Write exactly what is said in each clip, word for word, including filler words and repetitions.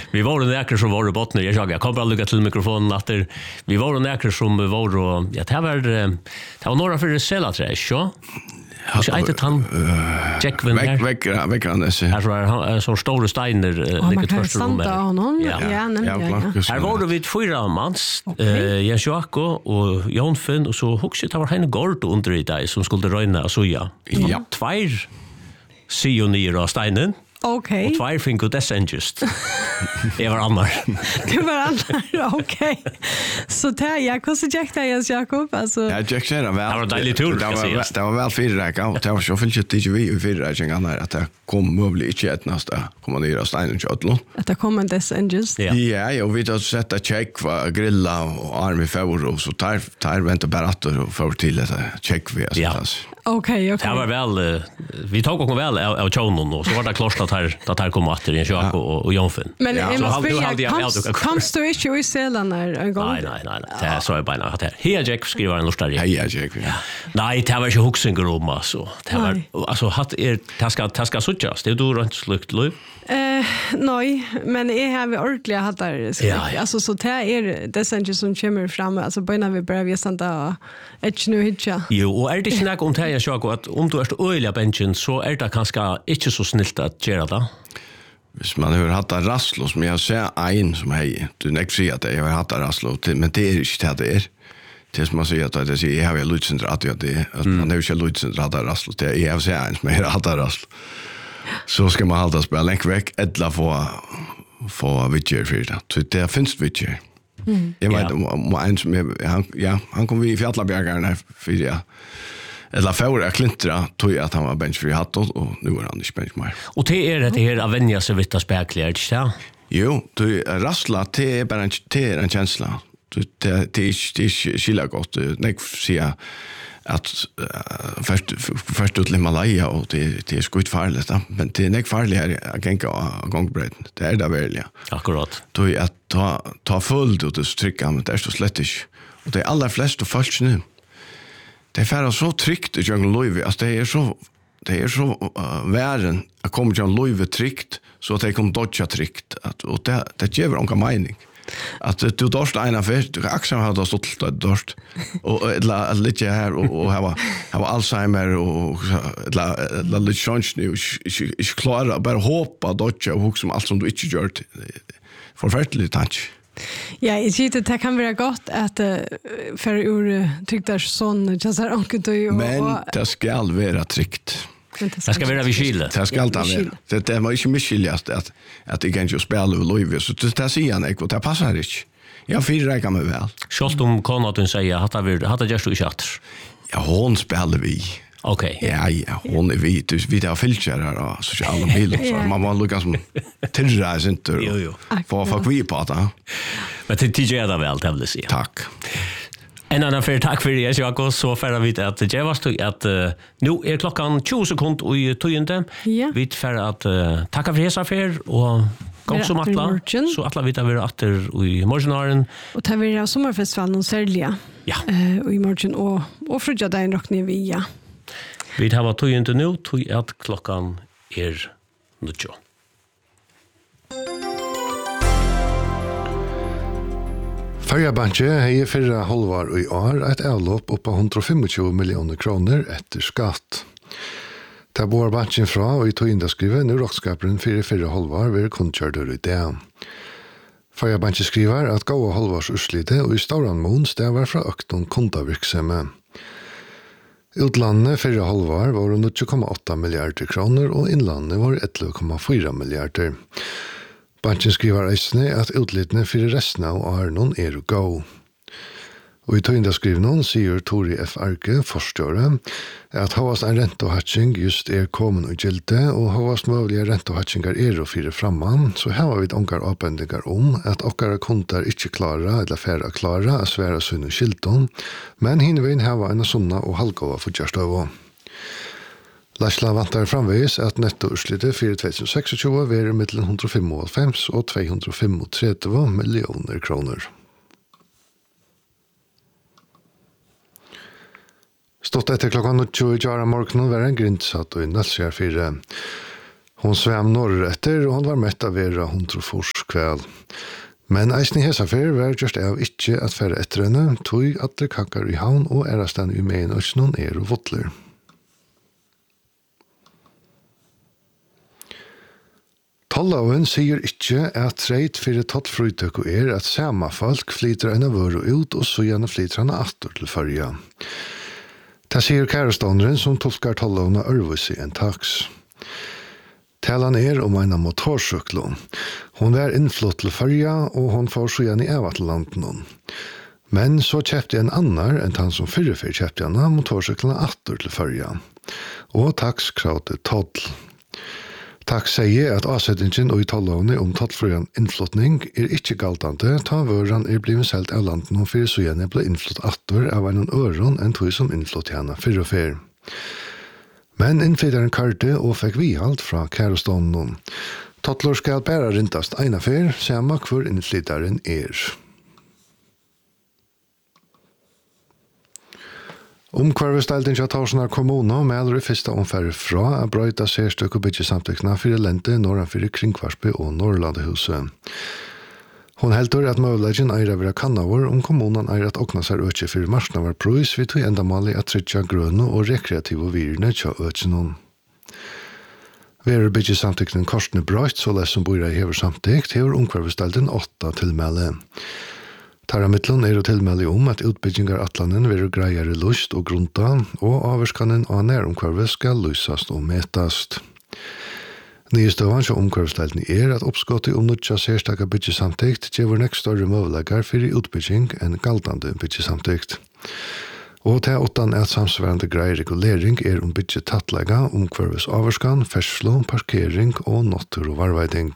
vi var en äkare som var i botten. Jag jag kommer bara lycka till mikrofonen att vi var en äkare som var och ja det var det var några för det sälja trash ja. Jag inte han Jack Van Veck veck veck han det så. Här var så stora steiner vilket första rum. Ja, ja, nämligen. Här var det fyra mans eh Jens Jaco och Jan Finn och så huxet det var en gård under i där som skulle röna så ja. Ja. Två sioner av steinen. Okej. Och två fick det sen just. Det var annars. Det var annars. Okej. Så där jag kunde Jack där Jens Jakob alltså. Ja, Jack säger väl. Det var en dejlig tur. Det var det var väl fyra räka och det var så fyllt inte vi i fyra räka när att det kom möjligt inte ett nästa komma ner och steinen chatlon. Att det kommer det sen just. Ja, ja, och vi då sätta check för grilla och army favor så tar tar vänta bara att och för till det check vi alltså. Okej, okej. Det var väl vi tog också väl av Chonon och så var det klart att här att här kom åter i Jakob och Jan Finn. Men ja. jag måste säga kanst du inte i Zeeland en gång? Nej, nej, nej. Det är så är bara att här. Hej Jack skriver en nostalgi. Hej Jack. Nej, det var ju huxen om alltså. Det var alltså hatt är taska taska suchas. Det är då inte slukt löv. Eh, nej, men är här vi ordentligt hattar. Ja, ja. Alltså så det är det sen som kommer fram alltså på när vi börjar vi sända ett nu hitcha. Jo, och är det inte något om det jag sa att om du är så öliga benchen så är det kanske inte så snällt att göra det. Hvis man har hatt en rasslo som jeg ser en som hei, du nekker sier at jeg har hatt en rasslo, men det er ikke det det er. Det er som man sier at jeg sier, jeg har jo lydsindra at det er, at man har jo ikke lydsindra at det er rasslo, det er jeg har sett en som jeg har hatt en rasslo. Så skal man halda spela lenk vekk, eller få, få vidger for det. Det finnes vidger. Mm. Jeg vet om en som er, han, ja, han kom vi i Fjallabjergerne for ja. Eller för att klintra tog att han var benchfri hatt och nu är han inte bench mer. Och det är det här att vänja sig vid att spekla, inte så? Jo, du rassla det är bara en det är en känsla. Du det det är det är skilla gott. Nej, säga att först först ut Himalaya och det det är skit farligt, men det är inte farligt att gänga gångbredden. Det är det väl ja. Akkurat. Då är att ta ta fullt ut och trycka men det är så slett inte. Och det är alla flesta folk nu. Det är färre så tryckt i Jöngen Löjve, alltså det är så, det är så uh, värden att komma till Jöngen Löjve tryckt så att det kommer dodja tryckt. Att, och det, det ger inte mening. Att du dörst en affär, du kan också ha det stått till dörst. Och eller lite här och, och ha, ha Alzheimer och eller, eller lite chans nu. Inte klara, bara hoppa dodja och huxa om allt som du inte gör. Förfärligt touch. Ja, jag tycker det kan vara gott att uh, för ur tryckta sån just här onkel och men det ska vara tryckt. Det ska vara vid kylen. Det ska alltid vara. Det det var inte missskiljast att att det kan ju spela och Louis så det där ser jag inte och det passar inte. Jag fyra räkar mig väl. Schalt om Konradun säger att det hade just i chatt. Ja, hon spelar vi. Okej. Okay. Ja, ja, hon är vid vi har filter här så alla bilar så man var lucka som tillräs inte. Jo jo. För för vi på det. Men det tidigare där väl tävla sig. Tack. En annan för tack för det Jakob så för vi att det var så att uh, nu är klockan tjugo sekunder i tjugonde. Ja. Vi för att uh, tacka för hela affär och kom som alla så alla vi där åter i morgonaren och tar vi av sommarfestivalen särliga. Ja. Eh uh, i morgon och och fröja där rock ni vi ja. Vi har varit tjugonde nu tog att klockan är nitton. Färjabanche har förra halvår i år ett avlopp upp på hundrafemtjugo miljoner kronor efter skatt. Det bor banken fra og i tog indaskrivet nu rockskaperen för förra halvår vil kundkjørder i det. Färjabanche skriver at gode halvårs utslite og i Stauran mån stevar fra økton kundavirksomhet. Utlandet förra halvår var nio komma åtta miljarder kronor och inlandet var elva komma fyra miljarder. Banken skriver eisne at utlitene for resten av Arnon er å gå. Og i tøyndagskrivnen sier Tori F. Arke, forståre, at havast en rentehatching just er kommet og gjelte, og havast mulige rentehatchingar er å fyre framman, så her har vi ongar avbendinger om at okkara kontar ikke klara, eller færre klara, å svære sunne skilton, men hinveien hava en sunna og halvgåva for kjærstøvå. Larsla vantar framvis at nettourslitet for tjugo tjugosex var mellom hundrafemoghalvfems og tvåhundrafemtrettio miljoner kroner. Stått etter klokka nitton i jara morgenen var en grindsatt og i Nalsjær fire. Hon sväm norretter, og hon var mett av vera hundrofors kväll. Men eisen i hesafer var just av ikkje at færre etter henne, tog atle kakkar i havn og erastan i mein øsnon er og votler. Tollauen sier ikkje at treit fyrir tottfrøytøk er at sama folk flyter en av vøru ut og så gjerne flyter han atter til fyrja. Det sier kærestånderen som tolkar tollauen av Ørvus i en taks. Talan er om en motorsyklo. Hon var innflott til fyrja og hon får så gjerne i Evatlanten. Men så kjøpte en annar enn han som fyrrefer kjøpte henne motorsyklene atter til fyrja. Og taks kravde toll. Takk sier at avsettingen og i tollovene om tollfrøyen innflottning er ikke galtante, ta vøren er blivet selv av landen og fyrir så gjerne ble innflott atter av en øron enn tog som innflott henne fyrir og fyrir. Men innflytteren karte og fikk vihalt fra kærestånden. Tottlor skal bare rintast ena fyr, samme hvor innflytteren er. Omkvarvestelten av Torsenar kommune melder i fyrsta omfærre fra å brøyta særstøk og byggjesamtøkna fyrir lente norran fyrir Kringvarsby og Norrlandehuset. Hon heldur at møvleggen eier av kannavur om kommunen eier at åkna seg økje fyrir marsnavar prøys vi tog endamal i at trytja grønne og rekreative virne tja økjenon. Verer byggjesamtøknen korsne brøyt så les som bor i hever samtøkt hever omkvarvestelten åtta tilmelde. Tara mittlun er å tilmelde om at utbyggingar atlanen vil greier lust og grunta, og avvarskanen av næromkvarvet skal lysast og metast. Nyestøvan som omkvarvstelten er at oppskottet om nødja sérstaka byggjesamtøkt gjør nek større møvlegar fyrir utbygging enn galdande byggjesamtøkt. Og til åttan at samsvarende grei regulering er om byggjetatlega, omkvarves avvarskan, ferslo, parkering og natur og varveiding.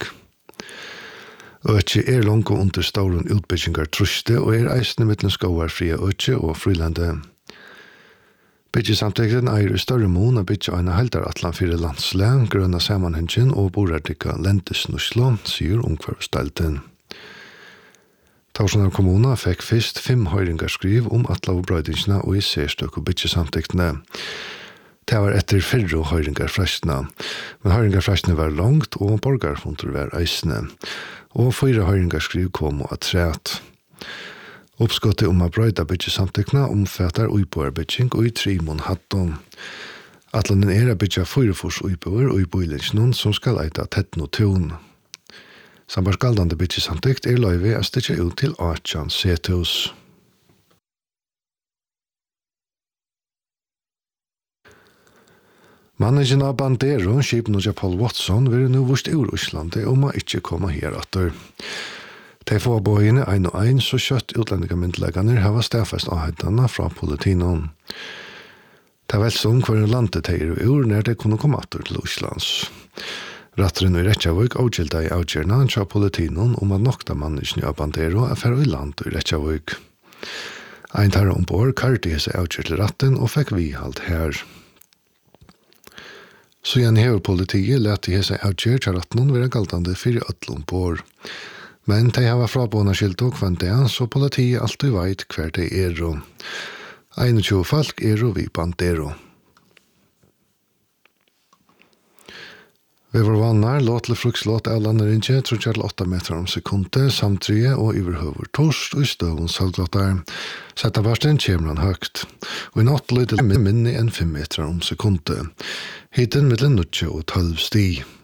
Økje er langt under stauren utbyggingar truste og er eisne mittlen skauar fria økje og frilande. Byggjesamtøkten eier i større mån å byggje en heldaratlan fyrir landsle, grønna samanhengjen og borartikka lentesnuslo, sier omkvarvstelten. Torsenar kommuna fikk fyrst fem høyringarskriv om atla og brøydingsna og i sérstøk og byggjesamtøktene. Det var etter fyrre høyringarfrestna, men høyringarfrestna var langt og borgarfunter var eisne. Og fyra høyringarskriv kom og atræt. Oppskottet om å brøyda byggjesamtøkna omfattar uiboarbygging og i trimon hatton. Atlanen er å byggja fyrefors uiboar og i boilingsnon som skal eita tettno tun. Sambarskaldande byggjesamtøkt er løyve å stikja ut til Artjan Sethus. Managen av Bandero, skipnodja Paul Watson, vil nu vurst ur Íslandi om å ikke komme her atter. De få bøyene ein og ein, så kjøtt utlendingamindleganer hava stafest avhøytene fra politinon. Det er vel som hver landet teir ur når de kunne komme atter til Íslands. Ratteren i Reykjavik avgjelda i avgjerna fra politinon om at nokta managen av Bandero er ferdig i land i Reykjavik. Ein tar ombord karti hese avgjert til ratten og fikk vihalt her. Så igjen hever politiet lette hese avgjert til ratten være galtande fyrir öllum bor. Men de hava frabåna skilt og kvante, så politiet alltid veit hver de er. einogtjúgu folk er vi Bandero. Vi var vannar, låt til frukslåt av landerinje, trutjar til åtta meter om sekundet, samtrige og iverhøver torst og i støvun salglåtar. Setta varsten kjemran høgt, og i natt lydde minni enn fem meter om sekundet. Hiten mellom nutje og tolv sti.